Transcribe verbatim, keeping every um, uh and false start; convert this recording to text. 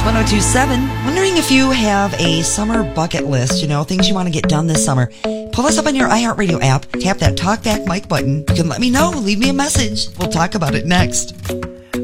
one oh two point seven. Wondering if you have a summer bucket list, you know, things you want to get done this summer. Pull us up on your iHeartRadio app, tap that talkback mic button. You can let me know, leave me a message. We'll talk about it next.